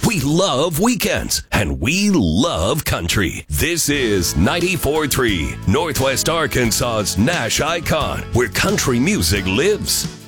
We love weekends, and we love country. This is 94.3, Northwest Arkansas's Nash Icon, where country music lives.